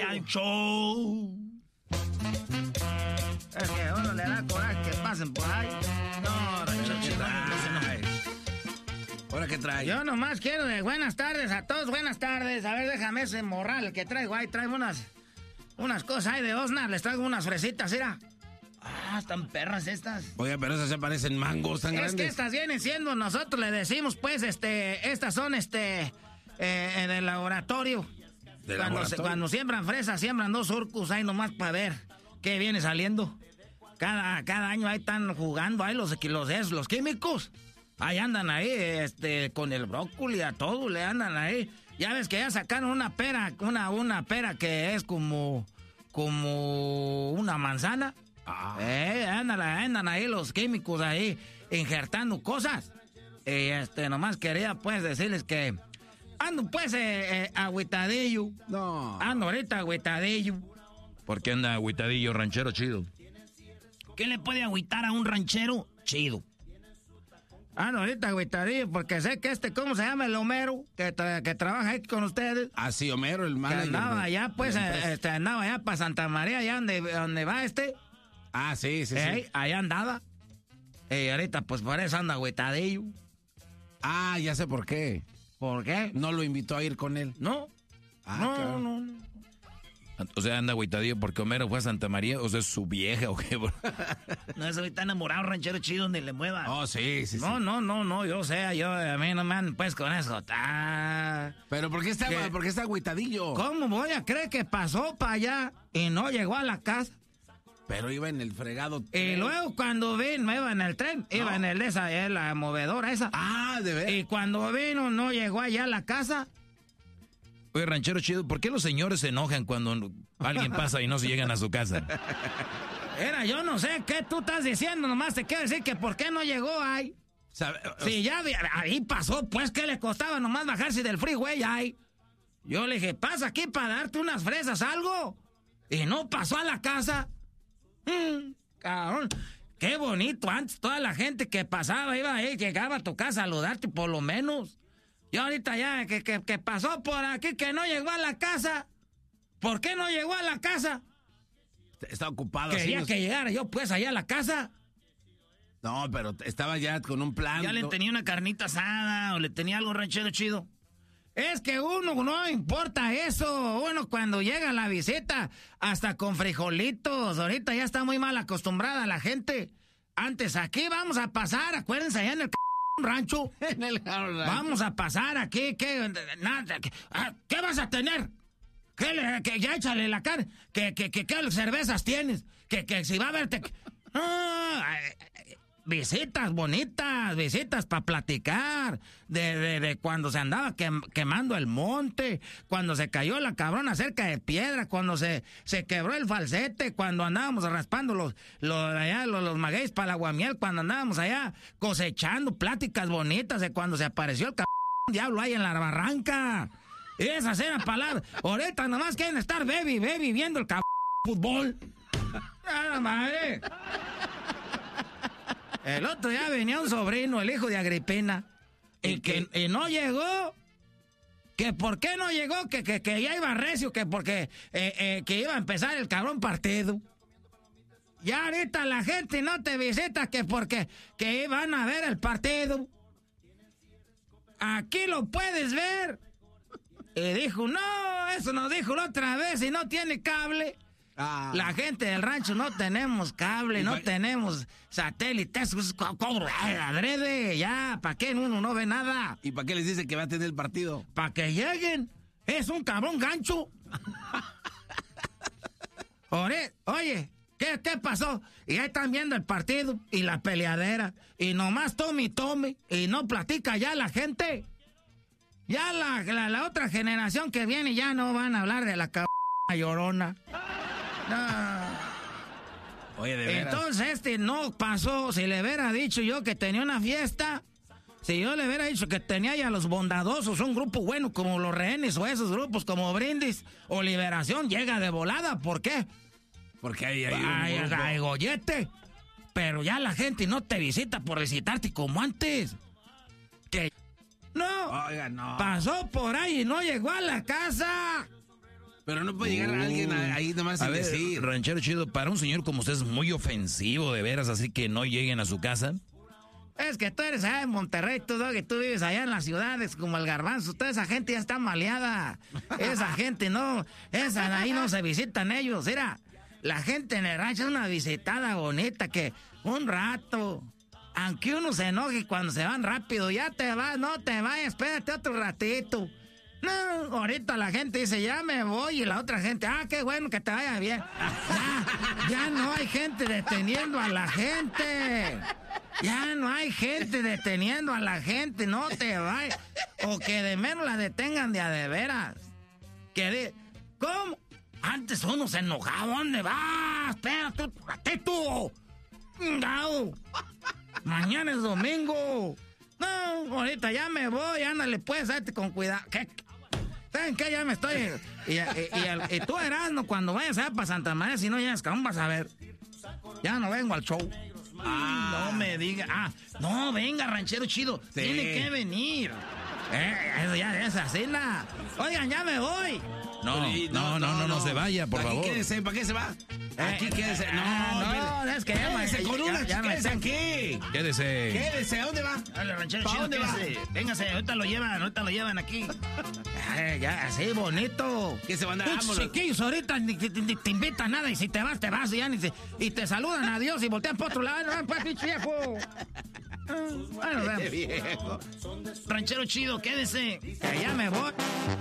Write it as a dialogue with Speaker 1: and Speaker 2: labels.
Speaker 1: al show. Es que a uno le da coraje que pasen por ahí. No, ranchero chido,
Speaker 2: ¿Ahora qué trae?
Speaker 1: Yo nomás quiero de buenas tardes a todos, buenas tardes. A ver, déjame ese morral que traigo ahí. Traigo unas cosas ahí de Osnar. Les traigo unas fresitas, mira. Ah, están perras estas.
Speaker 2: Oye, pero esas se parecen mangos tan grandes.
Speaker 1: Es que estas vienen siendo, nosotros le decimos, pues, estas son, en el laboratorio. Cuando siembran fresas, siembran 2 surcos ahí nomás para ver qué viene saliendo. Cada año ahí están jugando ahí los químicos. Ahí andan ahí, con el brócoli a todo, le andan ahí. Ya ves que ya sacaron una pera, una pera que es como una manzana. Andan ahí los químicos ahí injertando cosas. Y nomás quería pues decirles que ando pues agüitadillo.
Speaker 2: No.
Speaker 1: Ando ahorita agüitadillo.
Speaker 3: ¿Por qué anda agüitadillo, ranchero chido?
Speaker 1: ¿Qué le puede agüitar a un ranchero chido? Ando ahorita agüitadillo porque sé que ¿cómo se llama? El Homero, que trabaja aquí con ustedes.
Speaker 2: Ah, sí, Homero, el manager.
Speaker 1: Que andaba allá, pues, andaba allá para Santa María, allá donde va
Speaker 2: Ah, sí.
Speaker 1: Allá andaba. Y ahorita, pues, por eso anda agüitadillo.
Speaker 2: Ah, ya sé por qué.
Speaker 1: ¿Por qué?
Speaker 2: No lo invitó a ir con él.
Speaker 1: No.
Speaker 2: Claro.
Speaker 1: No.
Speaker 3: O sea, anda agüitadillo porque Homero fue a Santa María, o sea, es su vieja o qué.
Speaker 1: No, es ahorita enamorado, ranchero chido, donde le mueva.
Speaker 2: Oh, sí.
Speaker 1: No, yo a mí no me han pues con eso.
Speaker 2: Pero ¿por qué está agüitadillo?
Speaker 1: ¿Cómo voy a creer que pasó para allá y no llegó a la casa?
Speaker 2: Pero iba en el fregado
Speaker 1: tren. Y luego cuando vino, no iba en el tren, iba en la movedora esa.
Speaker 2: Ah, de veras.
Speaker 1: Y cuando vino, no llegó allá a la casa.
Speaker 3: Oye, ranchero chido, ¿por qué los señores se enojan cuando alguien pasa y no se llegan a su casa?
Speaker 1: Yo no sé qué tú estás diciendo, nomás te quiero decir que ¿por qué no llegó ahí? Si ya ahí pasó, pues, ¿qué le costaba nomás bajarse del freeway ahí? Yo le dije, pasa aquí para darte unas fresas, algo. Y no pasó a la casa. Cabrón, qué bonito antes, toda la gente que pasaba, llegaba a tu casa a saludarte por lo menos. Y ahorita ya, que pasó por aquí, que no llegó a la casa. ¿Por qué no llegó a la casa?
Speaker 2: Está ocupado.
Speaker 1: Quería que llegara yo, pues, allá a la casa.
Speaker 2: No, pero estaba ya con un plan.
Speaker 1: Ya le tenía una carnita asada o le tenía algo ranchero chido. Es que uno no importa eso. Uno cuando llega a la visita, hasta con frijolitos. Ahorita ya está muy mal acostumbrada la gente. Antes aquí vamos a pasar, acuérdense, allá en el rancho.
Speaker 2: En el rancho.
Speaker 1: Vamos a pasar aquí. ¿Qué vas a tener? Que ya échale la cara. ¿Qué cervezas tienes? Que si va a verte. Visitas bonitas, visitas para platicar de cuando se andaba quemando el monte, cuando se cayó la cabrona cerca de piedra, cuando se quebró el falsete, cuando andábamos raspando los magueyes para la aguamiel, cuando andábamos allá cosechando, pláticas bonitas de cuando se apareció el diablo ahí en la barranca. Esas eran palabras. Ahorita nomás quieren estar baby viendo el fútbol. ¡Ah, madre! El otro día venía un sobrino, el hijo de Agripina, y no llegó. ¿Que por qué no llegó? Que ya iba recio, que porque que iba a empezar el cabrón partido. Ya ahorita la gente no te visita que porque que iban a ver el partido. Aquí lo puedes ver. Y dijo, no, eso nos dijo la otra vez y no tiene cable. La gente del rancho no tenemos cable, no tenemos satélites, adrede, ya, ¿para qué uno no ve nada?
Speaker 2: ¿Y para qué les dice que va a tener el partido?
Speaker 1: Para que lleguen, es un cabrón gancho. Oye, ¿qué pasó? Y ahí están viendo el partido y la peleadera, y nomás tome, y no platica ya la gente. Ya la otra generación que viene ya no van a hablar de la llorona. No.
Speaker 2: Oye, de veras.
Speaker 1: Entonces no pasó. Si le hubiera dicho yo que tenía una fiesta, si yo le hubiera dicho que tenía ya los bondadosos, un grupo bueno como los Rehenes o esos grupos como Brindis o Liberación, llega de volada. ¿Por qué?
Speaker 2: Porque hay
Speaker 1: gollete. Pero ya la gente no te visita por visitarte como antes. Que no.
Speaker 2: Oiga, no.
Speaker 1: Pasó por ahí y no llegó a la casa.
Speaker 2: Pero no puede llegar alguien ahí nomás sin decir.
Speaker 3: Ranchero Chido, para un señor como usted es muy ofensivo, de veras, así que no lleguen a su casa.
Speaker 1: Es que tú eres allá en Monterrey, tú vives allá en las ciudades como el Garbanzo. Toda esa gente ya está maleada. Esa gente no, ahí no se visitan ellos. Mira, la gente en el rancho es una visitada bonita que un rato, aunque uno se enoje cuando se van rápido, ya te vas, no te vayas, espérate otro ratito. No, ahorita la gente dice, ya me voy, y la otra gente, qué bueno que te vaya bien. Ya no hay gente deteniendo a la gente. Ya no hay gente deteniendo a la gente, no te vayas. O que de menos la detengan de veras. ¿Cómo? Antes uno se enojaba, ¿dónde vas? Espérate un ratito. No. Mañana es domingo. No, ahorita ya me voy, ándale pues, date con cuidado. ¿Qué? ¿Saben qué? Ya me estoy... Y tú, Erasmo, cuando vayas allá para Santa María, si no llegas, ¿cómo vas a ver? Ya no vengo al show. No me diga. No, venga, Ranchero Chido. Sí. Tiene que venir. Eso ya es así, Oigan, ya me voy.
Speaker 3: No se vaya, por favor.
Speaker 2: Quédese, ¿para qué se va? Aquí quédese.
Speaker 1: No, es que
Speaker 2: quédese con una. Quédese aquí.
Speaker 3: Quédese.
Speaker 2: ¿A dónde va?
Speaker 1: Dale, Ranchero Chido,
Speaker 2: ¿Dónde va?
Speaker 1: Véngase, ahorita lo llevan aquí. Ya, así, bonito.
Speaker 2: ¿Qué se van a dar?
Speaker 1: Chiquillos, ahorita ni te invitan nada, y si te vas, ya y te saludan a Dios y voltean para otro lado. No, pues, pinche viejo. Bueno, viejo. Ranchero Chido, quédese. Ya me voy.